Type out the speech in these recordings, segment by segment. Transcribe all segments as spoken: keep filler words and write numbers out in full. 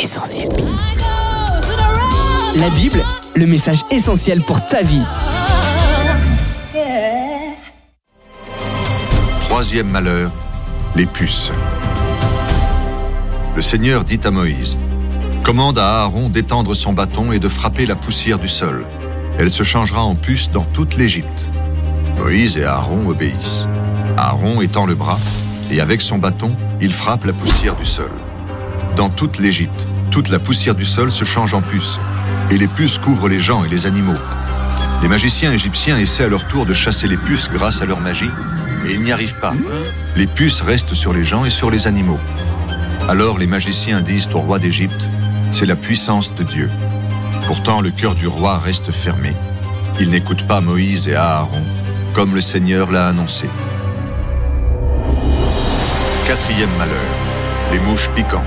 Essentiel Bible. La Bible, le message essentiel pour ta vie. Troisième malheur, les puces. Le Seigneur dit à Moïse, « Commande à Aaron d'étendre son bâton et de frapper la poussière du sol. Elle se changera en puce dans toute l'Égypte. » Moïse et Aaron obéissent. Aaron étend le bras, et avec son bâton, il frappe la poussière du sol. Dans toute l'Égypte, toute la poussière du sol se change en puce, et les puces couvrent les gens et les animaux. Les magiciens égyptiens essaient à leur tour de chasser les puces grâce à leur magie, mais ils n'y arrivent pas. Les puces restent sur les gens et sur les animaux. Alors les magiciens disent au roi d'Égypte, « C'est la puissance de Dieu. » Pourtant le cœur du roi reste fermé. Il n'écoute pas Moïse et Aaron, comme le Seigneur l'a annoncé. Quatrième malheur, les mouches piquantes.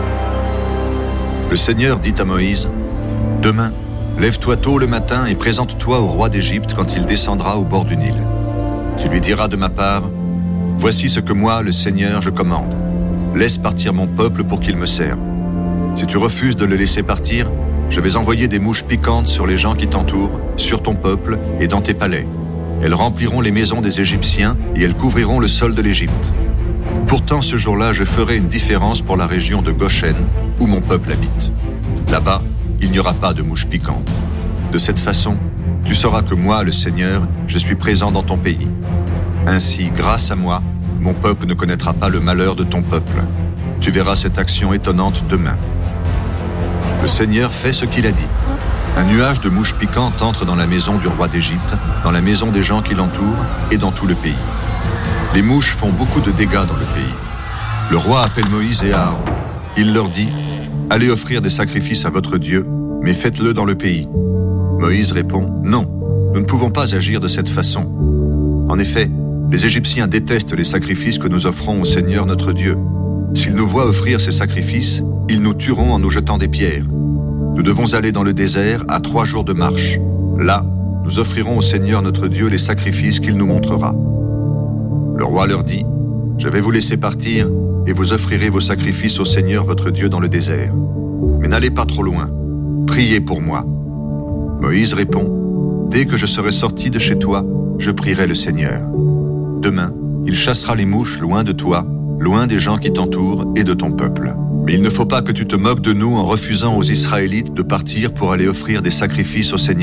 Le Seigneur dit à Moïse, « Demain, lève-toi tôt le matin et présente-toi au roi d'Égypte quand il descendra au bord du Nil. Tu lui diras de ma part, « Voici ce que moi, le Seigneur, je commande. Laisse partir mon peuple pour qu'il me serve. Si tu refuses de le laisser partir, je vais envoyer des mouches piquantes sur les gens qui t'entourent, sur ton peuple et dans tes palais. Elles rempliront les maisons des Égyptiens et elles couvriront le sol de l'Égypte. Pourtant, ce jour-là, je ferai une différence pour la région de Goshen, où mon peuple habite. Là-bas, il n'y aura pas de mouches piquantes. De cette façon, tu sauras que moi, le Seigneur, je suis présent dans ton pays. Ainsi, grâce à moi, mon peuple ne connaîtra pas le malheur de ton peuple. Tu verras cette action étonnante demain. » Le Seigneur fait ce qu'il a dit. Un nuage de mouches piquantes entre dans la maison du roi d'Égypte, dans la maison des gens qui l'entourent et dans tout le pays. Les mouches font beaucoup de dégâts dans le pays. Le roi appelle Moïse et Aaron. Il leur dit, « Allez offrir des sacrifices à votre Dieu, mais faites-le dans le pays. » Moïse répond, « Non, nous ne pouvons pas agir de cette façon. En effet, les Égyptiens détestent les sacrifices que nous offrons au Seigneur notre Dieu. S'ils nous voient offrir ces sacrifices, ils nous tueront en nous jetant des pierres. Nous devons aller dans le désert à trois jours de marche. Là, nous offrirons au Seigneur notre Dieu les sacrifices qu'il nous montrera. » Le roi leur dit, « Je vais vous laisser partir et vous offrirez vos sacrifices au Seigneur votre Dieu dans le désert. Mais n'allez pas trop loin. Priez pour moi. » Moïse répond, « Dès que je serai sorti de chez toi, je prierai le Seigneur. Demain, il chassera les mouches loin de toi, loin des gens qui t'entourent et de ton peuple. Mais il ne faut pas que tu te moques de nous en refusant aux Israélites de partir pour aller offrir des sacrifices au Seigneur. »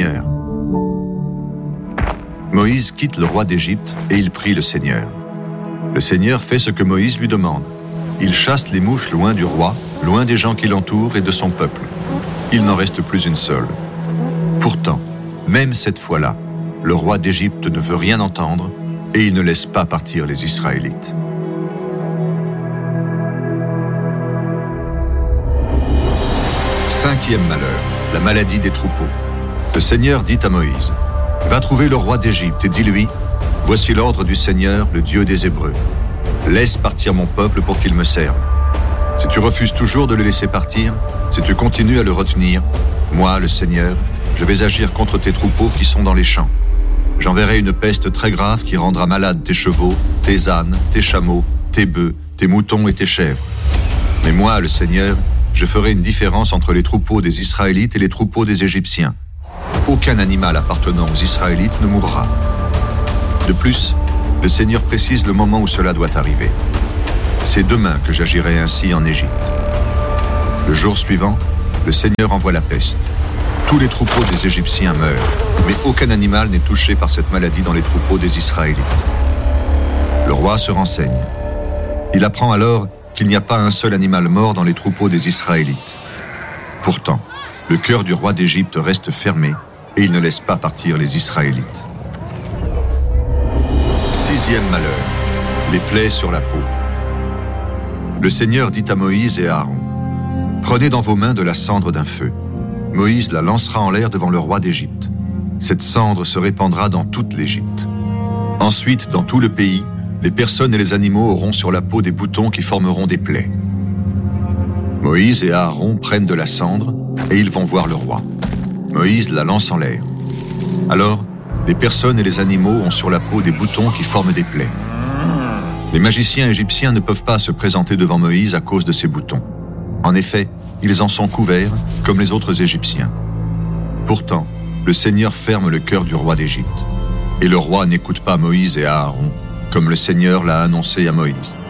Moïse quitte le roi d'Égypte et il prie le Seigneur. Le Seigneur fait ce que Moïse lui demande. Il chasse les mouches loin du roi, loin des gens qui l'entourent et de son peuple. Il n'en reste plus une seule. Pourtant, même cette fois-là, le roi d'Égypte ne veut rien entendre et il ne laisse pas partir les Israélites. Cinquième malheur, la maladie des troupeaux. Le Seigneur dit à Moïse, « Va trouver le roi d'Égypte et dis-lui, « Voici l'ordre du Seigneur, le Dieu des Hébreux. Laisse partir mon peuple pour qu'il me serve. Si tu refuses toujours de le laisser partir, si tu continues à le retenir, moi, le Seigneur, je vais agir contre tes troupeaux qui sont dans les champs. J'enverrai une peste très grave qui rendra malades tes chevaux, tes ânes, tes chameaux, tes bœufs, tes moutons et tes chèvres. Mais moi, le Seigneur, je ferai une différence entre les troupeaux des Israélites et les troupeaux des Égyptiens. Aucun animal appartenant aux Israélites ne mourra. De plus, le Seigneur précise le moment où cela doit arriver. C'est demain que j'agirai ainsi en Égypte. » Le jour suivant, le Seigneur envoie la peste. Tous les troupeaux des Égyptiens meurent, mais aucun animal n'est touché par cette maladie dans les troupeaux des Israélites. Le roi se renseigne. Il apprend alors qu'il n'y a pas un seul animal mort dans les troupeaux des Israélites. Pourtant, le cœur du roi d'Égypte reste fermé et il ne laisse pas partir les Israélites. Sixième malheur, les plaies sur la peau. Le Seigneur dit à Moïse et à Aaron, « Prenez dans vos mains de la cendre d'un feu. Moïse la lancera en l'air devant le roi d'Égypte. Cette cendre se répandra dans toute l'Égypte. Ensuite, dans tout le pays, les personnes et les animaux auront sur la peau des boutons qui formeront des plaies. Moïse et Aaron prennent de la cendre et ils vont voir le roi. Moïse la lance en l'air. Alors, les personnes et les animaux ont sur la peau des boutons qui forment des plaies. Les magiciens égyptiens ne peuvent pas se présenter devant Moïse à cause de ces boutons. En effet, ils en sont couverts, comme les autres Égyptiens. Pourtant, le Seigneur ferme le cœur du roi d'Égypte. Et le roi n'écoute pas Moïse et Aaron, comme le Seigneur l'a annoncé à Moïse.